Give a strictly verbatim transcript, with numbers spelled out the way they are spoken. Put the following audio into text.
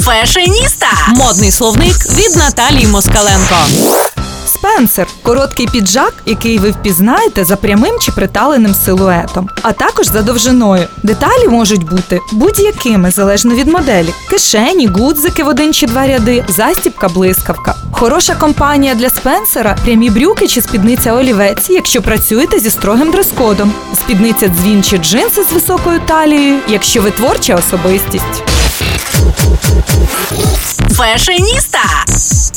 Фешеніста. Модний словник від Наталії Москаленко. Спенсер – короткий піджак, який ви впізнаєте за прямим чи приталеним силуетом, а також за довжиною. Деталі можуть бути будь-якими, залежно від моделі. Кишені, гудзики в один чи два ряди, застібка, блискавка. Хороша компанія для спенсера – прямі брюки чи спідниця олівець, якщо працюєте зі строгим дрес-кодом. Спідниця дзвін чи джинси з високою талією, якщо ви творча особистість. Фешеніста.